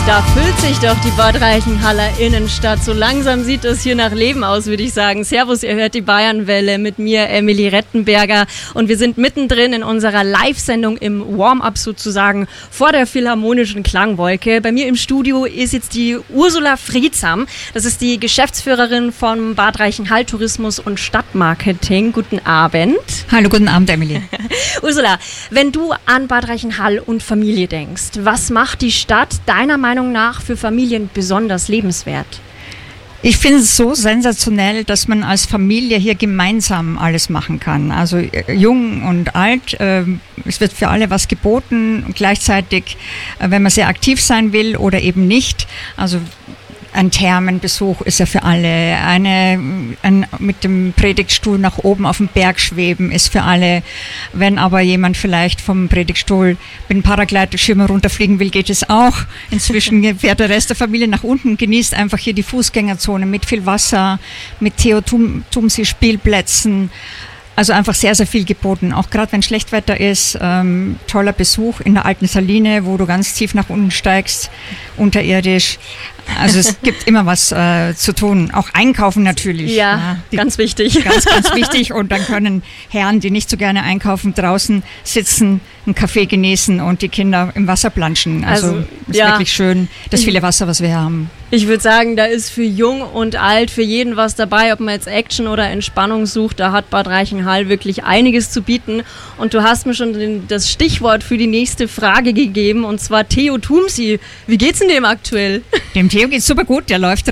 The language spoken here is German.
Da füllt sich doch die Bad Reichenhaller Innenstadt. So langsam sieht es hier nach Leben aus, würde ich sagen. Servus, ihr hört die Bayernwelle mit mir, Emily Rettenberger. Und wir sind mittendrin in unserer Live-Sendung im Warm-up sozusagen vor der Philharmonischen Klangwolke. Bei mir im Studio ist jetzt die Ursula Friedsam. Das ist die Geschäftsführerin von Bad Reichenhall Tourismus und Stadtmarketing. Guten Abend. Hallo, guten Abend, Emily. Ursula, wenn du an Bad Reichenhall und Familie denkst, was macht die Stadt deiner Meinung nach für Familien besonders lebenswert? Ich finde es so sensationell, dass man als Familie hier gemeinsam alles machen kann. Also jung und alt, es wird für alle was geboten und gleichzeitig, wenn man sehr aktiv sein will oder eben nicht, also ein Thermenbesuch ist ja für alle. Mit dem Predigtstuhl nach oben auf den Berg schweben ist für alle. Wenn aber jemand vielleicht vom Predigtstuhl mit dem Paraglidschirm runterfliegen will, geht es auch. Inzwischen fährt der Rest der Familie nach unten, genießt einfach hier die Fußgängerzone mit viel Wasser, mit Theo-Tumsi-Spielplätzen. Also einfach sehr, sehr viel geboten. Auch gerade wenn Schlechtwetter ist, toller Besuch in der alten Saline, wo du ganz tief nach unten steigst, unterirdisch. Also es gibt immer was zu tun. Auch einkaufen natürlich. Ja, ganz wichtig. Ganz, ganz wichtig. Und dann können Herren, die nicht so gerne einkaufen, draußen sitzen, einen Kaffee genießen und die Kinder im Wasser planschen. Also ist wirklich schön, das viele Wasser, was wir hier haben. Ich würde sagen, da ist für jung und alt, für jeden was dabei, ob man jetzt Action oder Entspannung sucht. Da hat Bad Reichenhall wirklich einiges zu bieten. Und du hast mir schon das Stichwort für die nächste Frage gegeben, und zwar Theo Tumsi. Wie geht's denn dem aktuell? Dem Theo geht's super gut, der läuft